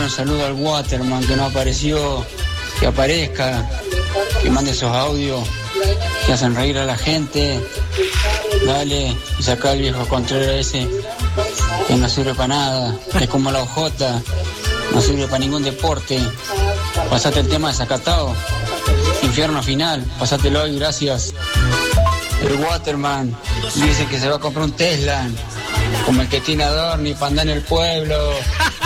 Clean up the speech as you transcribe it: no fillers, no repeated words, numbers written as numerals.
un saludo al Waterman que no apareció, que aparezca, que mande esos audios que hacen reír a la gente. Dale, y saca el viejo Contreras ese que no sirve para nada, es como la OJ, no sirve para ningún deporte. Pasate el tema de Zacatao, infierno final, pasátelo hoy, gracias. El Waterman dice que se va a comprar un Tesla, como el que tiene Adorni para andar en el pueblo.